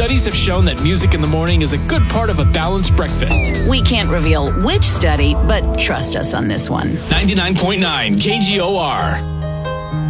Studies have shown that music in the morning is a good part of a balanced breakfast. We can't reveal which study, but trust us on this one. 99.9 KGOR.